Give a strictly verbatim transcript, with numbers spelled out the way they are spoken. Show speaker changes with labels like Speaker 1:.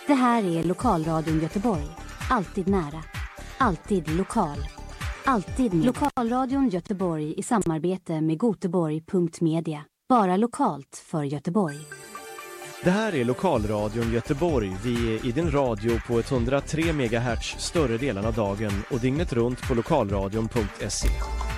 Speaker 1: Det här är Lokalradion Göteborg. Alltid nära. Alltid lokal. Alltid med. Lokalradion Göteborg i samarbete med Göteborg punkt media. Bara lokalt för Göteborg.
Speaker 2: Det här är Lokalradion Göteborg. Vi är i din radio på etthundratre megahertz större delen av dagen och dygnet runt på lokalradion punkt se.